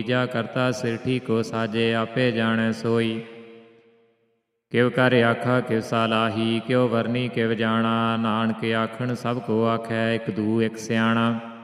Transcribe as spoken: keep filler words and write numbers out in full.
ਜਾ ਕਰਤਾ ਸਿਰ ਠੀਕੋ ਸਾਜੇ ਆਪੇ ਜਾਣੈ ਸੋਈ। ਕਿਵ ਕਰ ਆਖਾ ਕਿਵ ਸਾਲਾਹੀ ਕਿਉ ਵਰਨੀ ਕਿਵ ਜਾਣਾ। ਨਾਨਕ ਆਖਣ ਸਭ ਕੋ ਆਖੈ ਇਕ ਦੂ ਇਕ ਸਿਆਣਾ।